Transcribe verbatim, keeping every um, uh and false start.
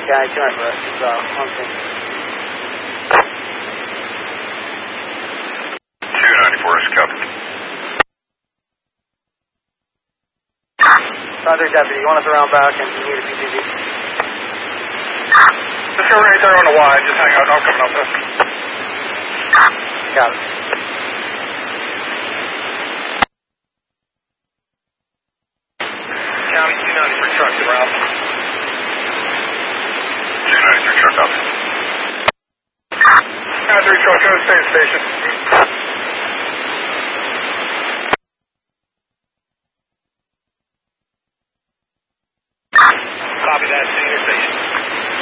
County two ninety for us. It's uh, on scene. two ninety-four is covered. five three deputy, you want us around back and you need a P C V? Just go right there on the Y, just hang out, I'm coming up there. Got it. County two ninety-three truck around. two ninety-three truck up. two ninety-three truck, go to the station.